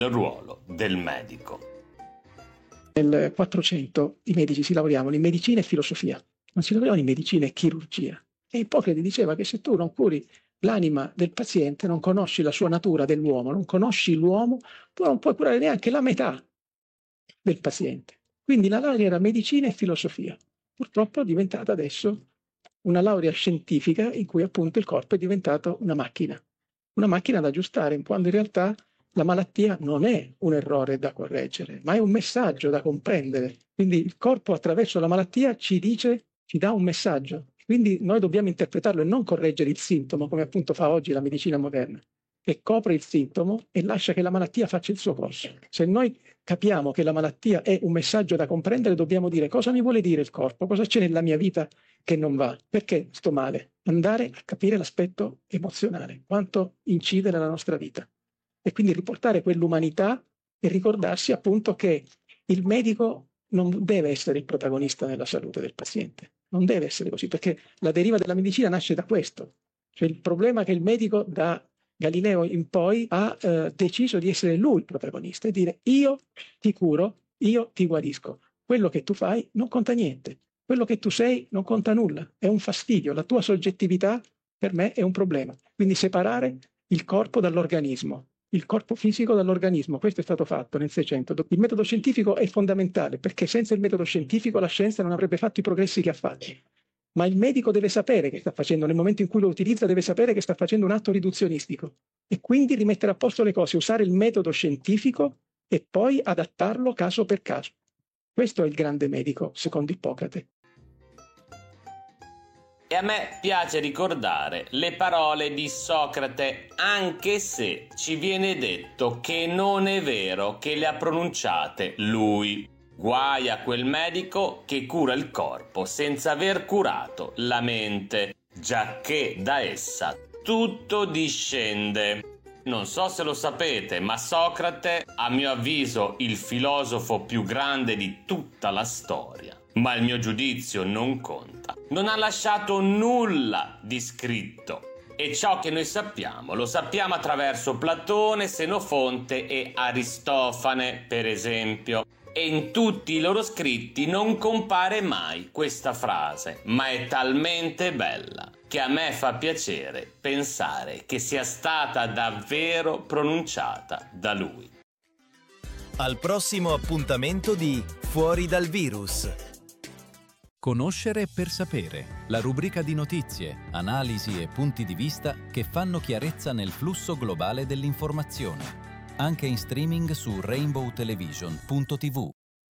il ruolo del medico. Nel 400 i medici si lavoravano in medicina e filosofia, non si lavoravano in medicina e chirurgia. E Ippocrate diceva che se tu non curi l'anima del paziente, non conosci la sua natura dell'uomo, non conosci l'uomo, tu non puoi curare neanche la metà del paziente. Quindi la laurea era medicina e filosofia. Purtroppo è diventata adesso una laurea scientifica in cui appunto il corpo è diventato una macchina da aggiustare, quando in realtà la malattia non è un errore da correggere, ma è un messaggio da comprendere. Quindi il corpo attraverso la malattia ci dà un messaggio. Quindi noi dobbiamo interpretarlo e non correggere il sintomo, come appunto fa oggi la medicina moderna, che copre il sintomo e lascia che la malattia faccia il suo corso. Se noi capiamo che la malattia è un messaggio da comprendere, dobbiamo dire cosa mi vuole dire il corpo, cosa c'è nella mia vita che non va, perché sto male. Andare a capire l'aspetto emozionale, quanto incide nella nostra vita. E quindi riportare quell'umanità e ricordarsi appunto che il medico non deve essere il protagonista della salute del paziente. Non deve essere così, perché la deriva della medicina nasce da questo. Cioè il problema è che il medico da Galileo in poi ha deciso di essere lui il protagonista e dire io ti curo, io ti guarisco. Quello che tu fai non conta niente. Quello che tu sei non conta nulla, è un fastidio. La tua soggettività per me è un problema. Quindi separare il corpo dall'organismo, il corpo fisico dall'organismo. Questo è stato fatto nel 600. Il metodo scientifico è fondamentale perché senza il metodo scientifico la scienza non avrebbe fatto i progressi che ha fatto. Ma il medico deve sapere che sta facendo, nel momento in cui lo utilizza deve sapere che sta facendo un atto riduzionistico e quindi rimettere a posto le cose, usare il metodo scientifico e poi adattarlo caso per caso. Questo è il grande medico, secondo Ippocrate. E a me piace ricordare le parole di Socrate, anche se ci viene detto che non è vero che le ha pronunciate lui. Guai a quel medico che cura il corpo senza aver curato la mente, giacché da essa tutto discende. Non so se lo sapete, ma Socrate, a mio avviso, il filosofo più grande di tutta la storia. Ma il mio giudizio non conta. Non ha lasciato nulla di scritto. E ciò che noi sappiamo, lo sappiamo attraverso Platone, Senofonte e Aristofane, per esempio. E in tutti i loro scritti non compare mai questa frase, ma è talmente bella che a me fa piacere pensare che sia stata davvero pronunciata da lui. Al prossimo appuntamento di Fuori dal virus. Conoscere per sapere, la rubrica di notizie, analisi e punti di vista che fanno chiarezza nel flusso globale dell'informazione. Anche in streaming su rainbowtelevision.tv.